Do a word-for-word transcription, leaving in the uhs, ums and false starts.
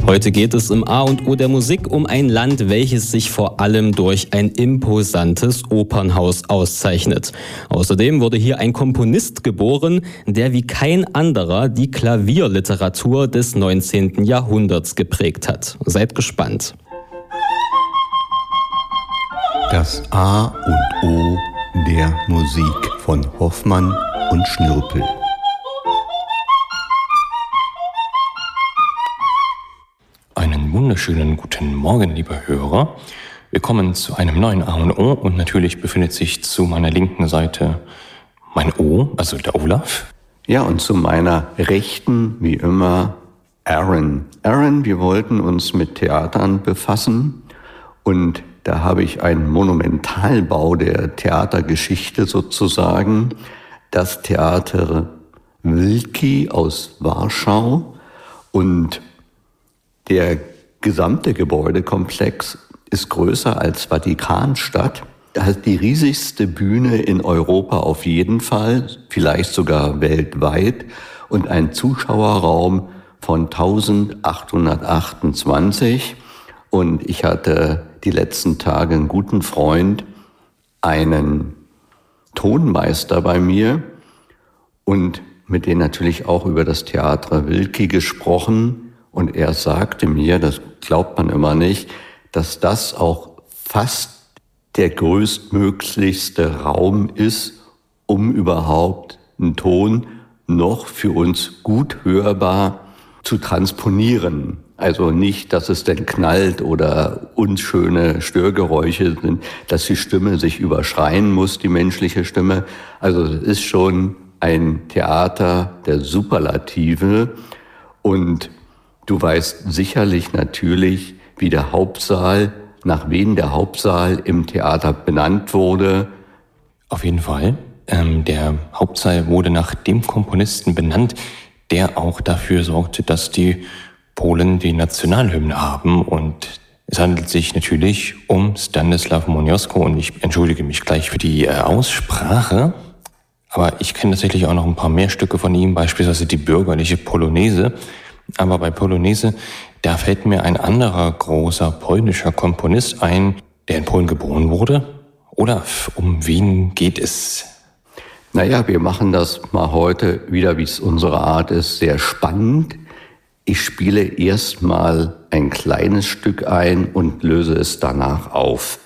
Heute geht es im A und O der Musik um ein Land, welches sich vor allem durch ein imposantes Opernhaus auszeichnet. Außerdem wurde hier ein Komponist geboren, der wie kein anderer die Klavierliteratur des neunzehnten Jahrhunderts geprägt hat. Seid gespannt. Das A und O der Musik von Hoffmann und Schnürpel. Einen wunderschönen guten Morgen, liebe Hörer. Willkommen zu einem neuen A und O und natürlich befindet sich zu meiner linken Seite mein O, also der Olaf. Ja, und zu meiner Rechten, wie immer, Aaron. Aaron, wir wollten uns mit Theatern befassen und da habe ich einen Monumentalbau der Theatergeschichte sozusagen, das Theater Wilki aus Warschau, und der gesamte Gebäudekomplex ist größer als Vatikanstadt. Das ist die riesigste Bühne in Europa auf jeden Fall, vielleicht sogar weltweit, und ein Zuschauerraum von eintausendachthundertachtundzwanzig. Und ich hatte die letzten Tage einen guten Freund, einen Tonmeister bei mir, und mit dem natürlich auch über das Theater Wilki gesprochen. Und er sagte mir, das glaubt man immer nicht, dass das auch fast der größtmöglichste Raum ist, um überhaupt einen Ton noch für uns gut hörbar zu transponieren. Also nicht, dass es denn knallt oder unschöne Störgeräusche sind, dass die Stimme sich überschreien muss, die menschliche Stimme. Also es ist schon ein Theater der Superlative. Und du weißt sicherlich natürlich, wie der Hauptsaal, nach wem der Hauptsaal im Theater benannt wurde. Auf jeden Fall. Ähm, der Hauptsaal wurde nach dem Komponisten benannt, der auch dafür sorgte, dass die Polen die Nationalhymne haben. Und es handelt sich natürlich um Stanislaw Moniuszko. Und ich entschuldige mich gleich für die äh, Aussprache. Aber ich kenne tatsächlich auch noch ein paar mehr Stücke von ihm, beispielsweise die bürgerliche Polonaise. Aber bei Polonaise, da fällt mir ein anderer großer polnischer Komponist ein, der in Polen geboren wurde. Olaf, um wen geht es? Naja, wir machen das mal heute wieder, wie es unsere Art ist, sehr spannend. Ich spiele erstmal ein kleines Stück ein und löse es danach auf.